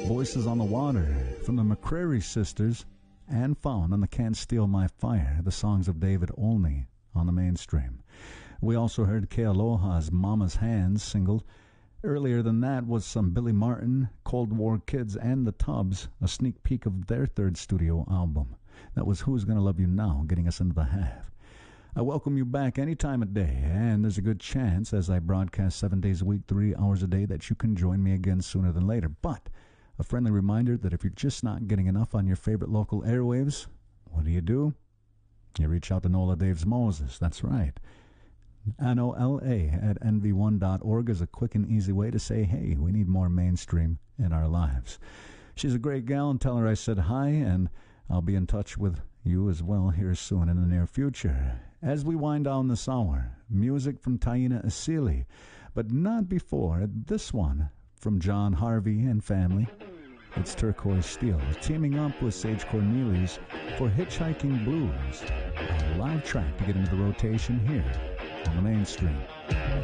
Voices on the Water from the McCrary Sisters and Found on the Can't Steal My Fire, the songs of David Olney on the Mainstream. We also heard Kealoha's Mama's Hands single. Earlier than that was some Billy Martin, Cold War Kids, and the Tubbs, a sneak peek of their third studio album. That was Who's Gonna Love You Now, getting us into the half. I welcome you back any time of day, and there's a good chance, as I broadcast 7 days a week, 3 hours a day, that you can join me again sooner than later. But a friendly reminder that if you're just not getting enough on your favorite local airwaves, what do? You reach out to Nola Daves Moses. That's right. NOLA@nv1.org is a quick and easy way to say, hey, we need more mainstream in our lives. She's a great gal, and tell her I said hi, and I'll be in touch with you as well here soon in the near future. As we wind down this hour, music from Taina Asili, but not before this one from John Harvey and family. It's Turquoise Steel, teaming up with Sage Cornelius for Hitchhiking Blues, a live track to get into the rotation here on the Mainstream.